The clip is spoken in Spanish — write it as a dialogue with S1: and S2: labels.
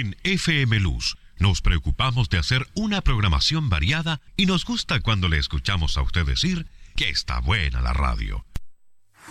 S1: En FM Luz nos preocupamos de hacer una programación variada y nos gusta cuando le escuchamos a usted decir que está buena la radio.